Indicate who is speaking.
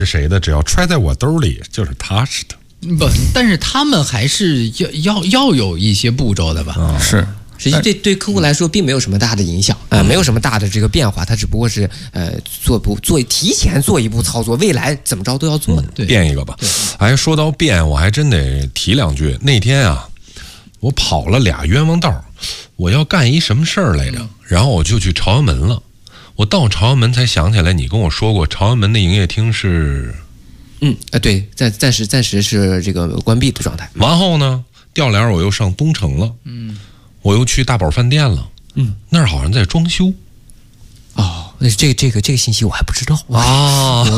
Speaker 1: 是谁的，只要揣在我兜里就是踏实的。
Speaker 2: 不，但是他们还是要有一些步骤的吧？
Speaker 3: 是。
Speaker 4: 实际对客户来说并没有什么大的影响没有什么大的这个变化，它只不过是提前做一步操作，未来怎么着都要做的。
Speaker 2: 对，
Speaker 1: 变一个吧。哎，说到变，我还真得提两句。那天啊，我跑了俩冤枉道，我要干一什么事儿来着？然后我就去朝阳门了。我到朝阳门才想起来，你跟我说过朝阳门的营业厅是，
Speaker 4: 对，暂时是这个关闭的状态。
Speaker 1: 然后呢，调脸我又上东城了，我又去大宝饭店了，那儿好像在装修。
Speaker 4: 哦，这个信息我还不知道
Speaker 1: 啊。